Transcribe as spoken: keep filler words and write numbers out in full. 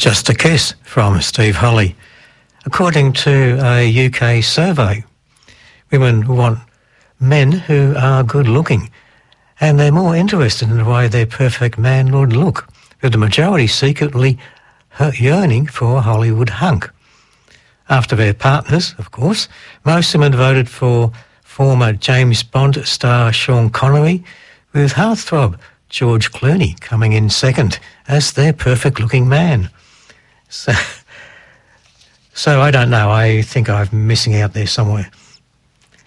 Just a Kiss from Steve Holly. According to a U K survey, women want men who are good looking, and they're more interested in the way their perfect man would look, with the majority secretly yearning for a Hollywood hunk. After their partners, of course, most women voted for former James Bond star Sean Connery, with heartthrob George Clooney coming in second as their perfect-looking man. So, so I don't know. I think I'm missing out there somewhere.